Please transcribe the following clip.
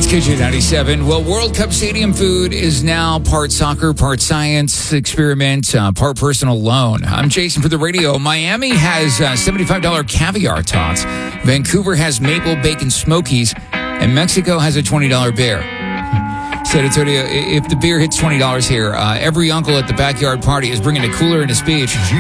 It's KJ97. Well, World Cup Stadium food is now part soccer, part science experiment, part personal loan. I'm Jason for the radio. Miami has $75 caviar tots. Vancouver has maple bacon smokies. And Mexico has a $20 beer. Said Antonio, if the beer hits $20 here, every uncle at the backyard party is bringing a cooler and a speech.